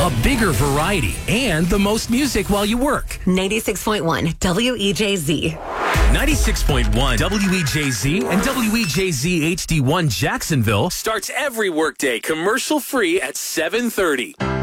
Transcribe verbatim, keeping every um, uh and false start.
a bigger variety, and the most music while you work. ninety-six point one W E J Z. ninety-six point one W E J Z and W E J Z H D one Jacksonville starts every workday commercial free at seven thirty.